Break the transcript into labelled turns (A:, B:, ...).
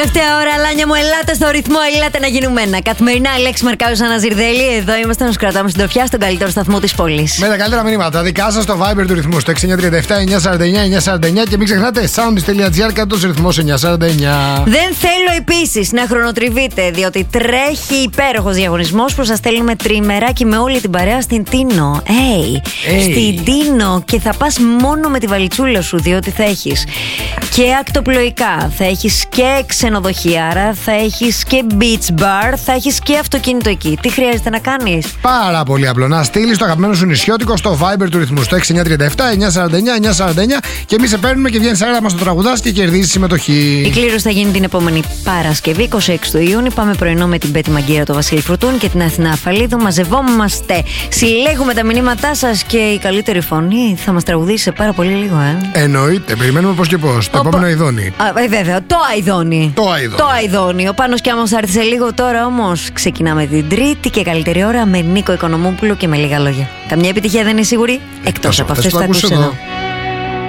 A: Τελευταία ώρα, Λάνια μου, ελάτε στο ρυθμό, ελάτε να γίνουμε ένα. Καθημερινά, Αλέξη Μαρκάου, Αναζηρδέλη. Εδώ είμαστε να σου κρατάμε συντροφιά στον καλύτερο σταθμό της πόλης.
B: Με τα καλύτερα μηνύματα δικά σας στο Viber του ρυθμού στο 6937-949-949 και μην ξεχνάτε soundis.gr κάτω ρυθμός 949.
A: Δεν θέλω επίσης να χρονοτριβείτε, διότι τρέχει υπέροχος διαγωνισμός που σας στέλνουμε τριμεράκι με όλη την παρέα στην Τίνο. Στην Τίνο, και θα πας μόνο με τη βαλιτσούλα σου, διότι θα έχεις και ακτοπλοϊκά, θα έχεις και ξενοδοχιάρα, θα έχεις και beach bar, θα έχεις και αυτοκίνητο εκεί. Τι χρειάζεται να κάνεις?
B: Πάρα πολύ απλό. Να στείλεις το αγαπημένο σου νησιώτικο στο Viber του ρυθμού στο 6937-949-949 και εμείς σε παίρνουμε και βγαίνεις αέρα μας το τραγουδάς και κερδίζεις συμμετοχή.
A: Η κλήρωση θα γίνει την επόμενη Παρασκευή, 26 του Ιούνιου. Πάμε πρωινό με την Πέτη Μαγκύρα, το Βασίλη Φρουτούν και την Αθηνά Αφαλίδου. Μαζευόμαστε, συλλέγουμε τα μηνύματά σας και η καλύτερη φωνή θα μας τραγουδήσει σε πάρα πολύ λίγο,
B: Εννοείται, περιμένουμε πώς και πώς. Το επόμενο Αηδόνι.
A: Βέβαια, το Αηδόνι. Το Αηδόνι. Ο Πάνος Κιάμος θα έρθει σε λίγο. Τώρα όμως ξεκινάμε την τρίτη και καλύτερη ώρα με Νίκο Οικονομόπουλο και με λίγα λόγια. Καμιά επιτυχία δεν είναι σίγουρη, εκτός από αυτές που θα ακούσεις εδώ.